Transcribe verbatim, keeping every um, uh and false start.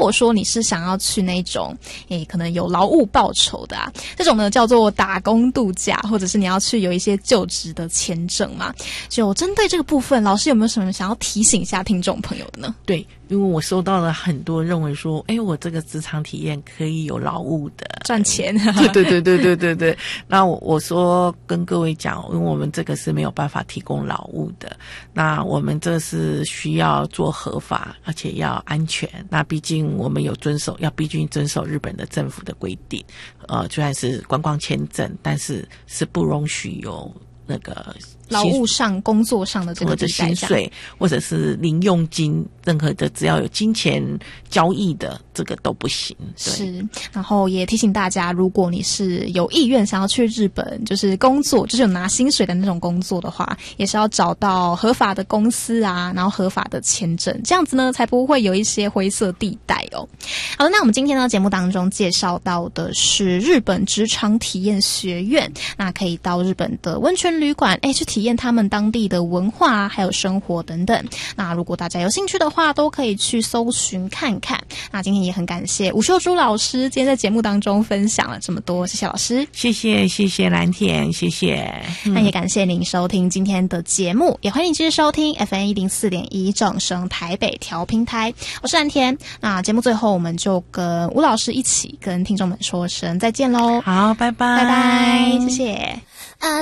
果说你是想要去那种诶可能有劳务报酬的啊，这种呢叫做打工度假，或者是你要去有一些就职的签证嘛，就针对这个部分，老师有没有什么想要提醒一下听众朋友的呢？ 对，因为我收到了很多认为说，哎，我这个职场体验可以有劳务的赚钱。 对对对对对对对。那我我说跟各位讲，因为我们这个是没有办法提供劳务的，那我们这是需要做合法，而且要安全。那毕竟我们有遵守，要毕竟遵守日本的政府的规定，呃，虽然是观光签证，但是是不容许有那个劳务上工作上的这个或者薪水或者是零用金，任何的只要有金钱交易的这个都不行。对， 是，然后也提醒大家，如果你是有意愿想要去日本就是工作，就是有拿薪水的那种工作的话，也是要找到合法的公司啊，然后合法的签证，这样子呢才不会有一些灰色地带哦。好的，那我们今天呢节目当中介绍到的是日本职场体验学院，那可以到日本的温泉旅馆哎去体验他们当地的文化还有生活等等。那如果大家有兴趣的话，都可以去搜寻看看。那今天也很感谢吴秀珠老师今天在节目当中分享了这么多，谢谢老师。 谢谢谢谢蓝田，谢谢、 嗯、那也感谢您收听今天的节目，也欢迎继续收听 F M 一零四点一 正声台北调频台，我是蓝田。那节目最后我们就跟吴老师一起跟听众们说声再见咯。 好，拜拜拜拜，谢谢。